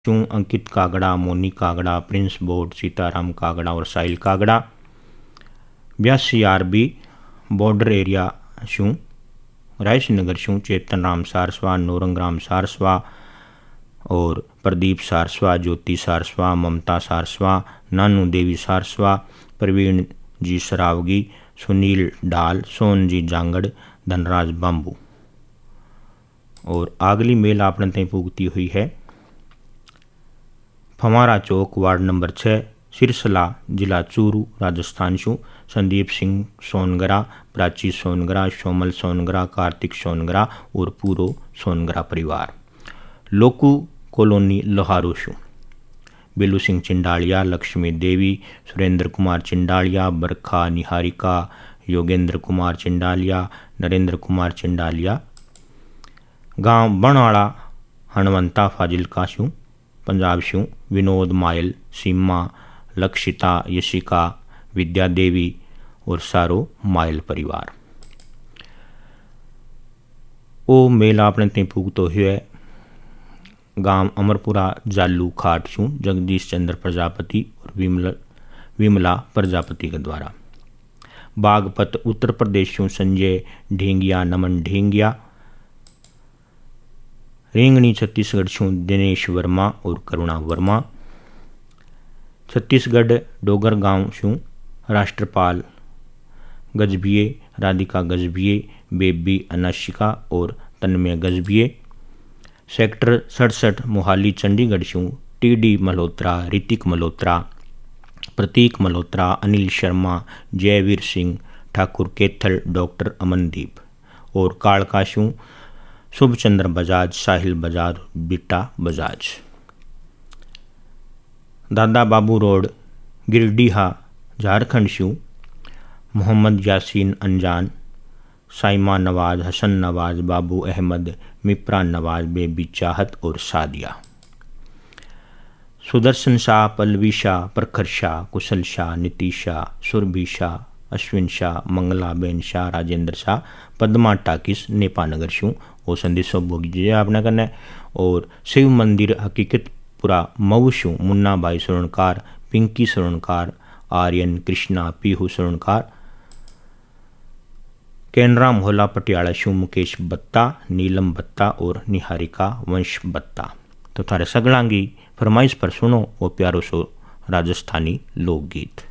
शूँ अंकित कागड़ा, Moni कागड़ा, Prince boat, Sitaram कागड़ा और साहिल कागड़ा। 82 RB border area शूँ Raisinghnagar शूँ चेतन राम सारस्वा, नौरंग राम सारस्वा और प्रदीप सारस्वा, ज्योति सारस्वा, ममता सारस्वा, नानू देवी सारस्वा, प्रवीण जी सरावगी, सुनील ढाल, सोन जी जांगड़, धनराज बाम्बू। और अगली मेल आपने तय पुगती हुई है फवारा चौक, वार्ड नंबर 6, सिरसला, जिला चूरू, राजस्थान शू संदीप सिंह सोनगरा, प्राची सोनगरा, सोमल सोनगरा, कार्तिक सोनगरा और पूरो सोनगरा परिवार। लोकू कॉलोनी लोहारू शू बिल्लू सिंह चिंडालिया, लक्ष्मी देवी, सुरेंद्र कुमार चिंडालिया, बरखा निहारिका, योगेंद्र कुमार चिंडालिया, नरेंद्र कुमार चिंडालिया। गांव बनवाड़ा, हणवंता फाजिलका शू पंजाब शू विनोद मायल, सीमा, लक्षिता, यशिका, विद्या देवी और सारो मायल परिवार। ओ मेल आपने ते पुगतो हुए गांव अमरपुरा जालू खाट शू जगदीश चंद्र प्रजापति और विमला प्रजापति के द्वारा। बागपत उत्तर प्रदेश शू संजय ढेंगिया, नमन ढेंगिया। रेंगणी छत्तीसगढ़ शू दिनेश वर्मा और करुणा वर्मा। छत्तीसगढ़ डोगर गांव शू राष्ट्रपाल गजभिये, राधिका गजभिये, बेबी अनाशिका और तन्मय गजभिये। सेक्टर 67 मोहाली चंडीगढ़ शू टीडी मल्होत्रा, ऋतिक मल्होत्रा, प्रतीक मल्होत्रा, अनिल शर्मा, जयवीर सिंह, ठाकुर केथल, डॉक्टर अमनदीप। और कालका शू शुभचंद्र बजाज, साहिल बजाज, बिट्टा बजाज। दादा बाबू रोड, गिरडीहा, झारखंड शू मोहम्मद यासीन अनजान, साइमा नवाज, हसन नवाज, बाबू अहमद, मिप्रा नवाज, बेबी चाहत और सादिया। सुदर्शन शाह, पल्लवी शाह, प्रखर शाह, कुशल शाह, नीतीश शाह, सुरभि शाह, अश्विन शाह, मंगला बेन शाह, राजेंद्र शाह, पद्मा टाकिस, नेपानगर शू वो संदेशो बोगी आपने करने। और शिव मंदिर हकीकतपुरा मऊ शू मुन्ना भाई स्वर्णकार, पिंकी स्वर्णकार, आर्यन कृष्णा, पीहू स्वर्णकार। कैनरा मोहल्ला पटियाला शू मुकेश बत्ता, नीलम बत्ता और निहारिका वंश बत्ता। तो थारे सगलांगी फरमाइश पर सुनो वो प्यारो सो राजस्थानी लोकगीत।